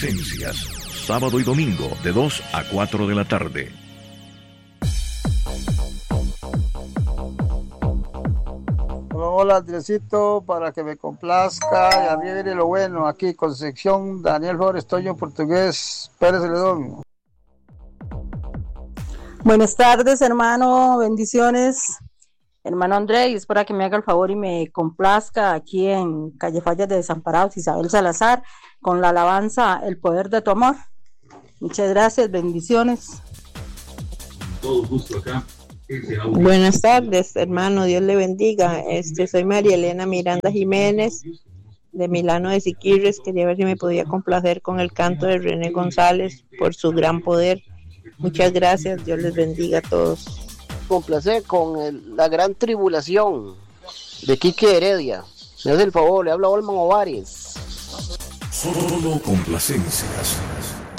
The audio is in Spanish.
Complacencias, sábado y domingo de 2 a 4 de la tarde. Hola, Andresito, para que me complazca. Ya viene lo bueno aquí, Concepción, Daniel Flores, Toño Portugués, Pérez Celedón. Buenas tardes, hermano, bendiciones. Hermano André, es para que me haga el favor y me complazca aquí en Calle Fallas de Desamparados, Isabel Salazar, con la alabanza El Poder de tu Amor. Muchas gracias, bendiciones. Todo gusto acá. Buenas tardes, hermano, Dios le bendiga. Soy María Elena Miranda Jiménez, de Milano de Siquirres. Quería ver si me podía complacer con el canto de René González, Por su gran poder. Muchas gracias, Dios les bendiga a todos. Complacer con la gran tribulación de Quique Heredia. Me hace el favor, le habla Olman Ovares. Solo complacencias.